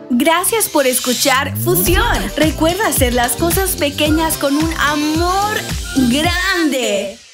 Gracias por escuchar Fusión. Recuerda hacer las cosas pequeñas con un amor grande.